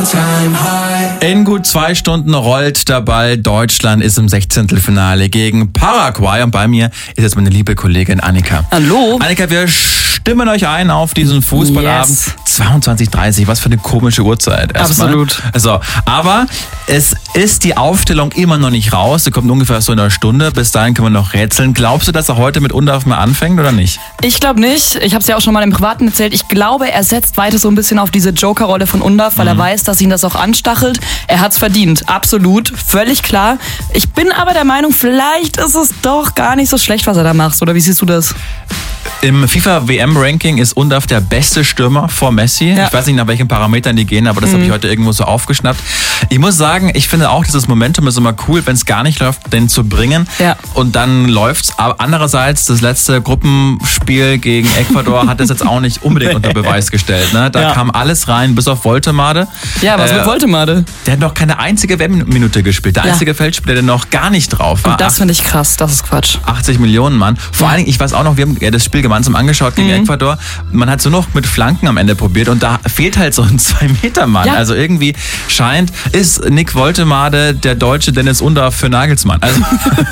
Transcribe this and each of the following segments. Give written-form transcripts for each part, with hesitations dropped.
In gut 2 Stunden rollt der Ball. Deutschland ist im 16. gegen Paraguay. Und bei mir ist jetzt meine liebe Kollegin Annika. Hallo. Annika, wir stimmen euch ein auf diesen Fußballabend. Yes. 22:30, was für eine komische Uhrzeit. Absolut. Also, aber es ist die Aufstellung immer noch nicht raus. Sie kommt ungefähr so in einer Stunde. Bis dahin können wir noch rätseln. Glaubst du, dass er heute mit Undarf mal anfängt oder nicht? Ich glaube nicht. Ich habe es ja auch schon mal im Privaten erzählt. Ich glaube, er setzt weiter so ein bisschen auf diese Joker-Rolle von Undarf, weil er weiß, dass ihn das auch anstachelt. Er hat's verdient. Absolut. Völlig klar. Ich bin aber der Meinung, vielleicht ist es doch gar nicht so schlecht, was er da macht. Oder wie siehst du das? Im FIFA-WM-Ranking ist Undarf der beste Stürmer vor Messi. Ja. Ich weiß nicht, nach welchen Parametern die gehen, aber das habe ich heute irgendwo so aufgeschnappt. Ich muss sagen, ich finde auch, dieses Momentum ist immer cool, wenn es gar nicht läuft, den zu bringen. Ja. Und dann läuft's. Aber andererseits, das letzte Gruppenspiel gegen Ecuador hat das jetzt auch nicht unbedingt unter Beweis gestellt. Ne? Da kam alles rein, bis auf Woltemade. Ja, was mit Woltemade? Der hat noch keine einzige WM-Minute gespielt. Der einzige Feldspieler, der noch gar nicht drauf war. Und das finde ich krass. Das ist Quatsch. 80 Millionen, Mann. Vor allen Dingen, ich weiß auch noch, wir haben das Spiel gemeinsam angeschaut gegen Ecuador. Man hat so noch mit Flanken am Ende probiert und da fehlt halt so ein 2-Meter-Mann. Ja. Also irgendwie ist Nick Woltemade der deutsche Dennis Undarf für Nagelsmann. Also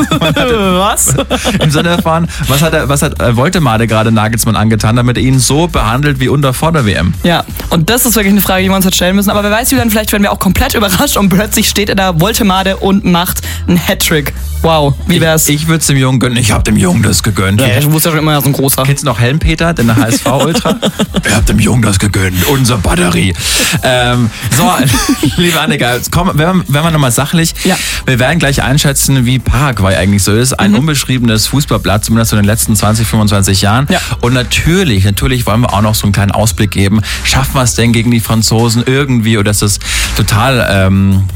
Was? im Sinne von, was hat Woltemade gerade Nagelsmann angetan, damit er ihn so behandelt wie Undarf vor der WM? Ja, und das ist wirklich eine Frage, die wir uns jetzt stellen müssen. Aber wer weiß, Julian, vielleicht werden wir auch komplett überrascht und plötzlich steht er da Woltemade und macht einen Hattrick. Wow, wie wär's? Ich würde es dem Jungen gönnen. Ich habe dem Jungen das gegönnt. Ja, du wusstest ja schon immer, so ein großer. Kennst du noch Helmpeter, den HSV-Ultra? Ich hab dem Jungen das gegönnt. Unser Batterie. So, liebe Annika, jetzt werden wir nochmal sachlich. Ja. Wir werden gleich einschätzen, wie Paraguay eigentlich so ist. Ein unbeschriebenes Fußballblatt, zumindest in den letzten 20, 25 Jahren. Ja. Und natürlich wollen wir auch noch so einen kleinen Ausblick geben. Schaffen wir es denn gegen die Franzosen irgendwie oder ist das total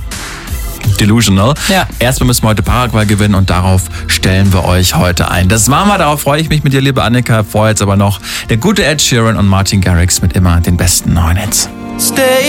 delusional? Ja. Erstmal müssen wir heute Paraguay gewinnen und darauf stellen wir euch heute ein. Das machen wir, darauf freue ich mich mit dir, liebe Annika. Vorher jetzt aber noch der gute Ed Sheeran und Martin Garrix mit immer den besten neuen Hits. Stay